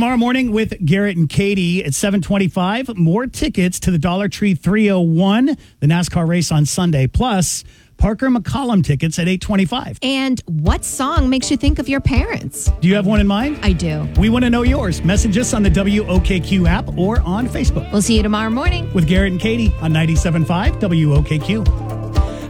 Tomorrow morning with Garrett and Katie at 7:25. More tickets to the Dollar Tree 301, the NASCAR race on Sunday. Plus, Parker McCollum tickets at 8:25. And what song makes you think of your parents? Do you have one in mind? I do. We want to know yours. Message us on the WOKQ app or on Facebook. We'll see you tomorrow morning with Garrett and Katie on 97.5 WOKQ.